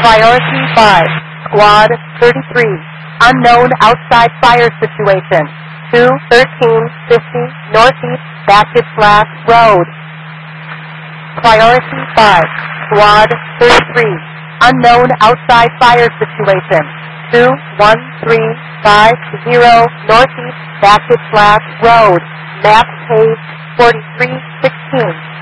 Priority 5, Squad 33, unknown outside fire situation, 21350 Northeast Baskets Road. Priority 5, Squad 33, unknown outside fire situation, 21350 Northeast Baskets Road, map page 4316.